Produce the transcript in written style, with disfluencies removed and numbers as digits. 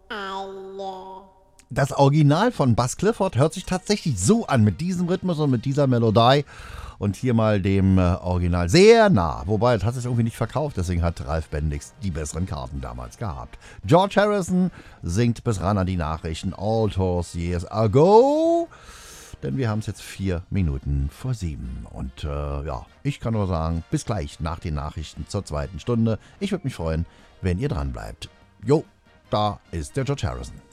Das Original von Buzz Clifford hört sich tatsächlich so an, mit diesem Rhythmus und mit dieser Melodie. Und hier mal dem Original sehr nah. Wobei, das hat sich irgendwie nicht verkauft, deswegen hat Ralf Bendix die besseren Karten damals gehabt. George Harrison singt bis ran an die Nachrichten All those years ago. Denn wir haben es jetzt 4 Minuten vor 7. Und ja, ich kann nur sagen, bis gleich nach den Nachrichten zur 2. Stunde. Ich würde mich freuen, wenn ihr dran bleibt. Jo, da ist der George Harrison.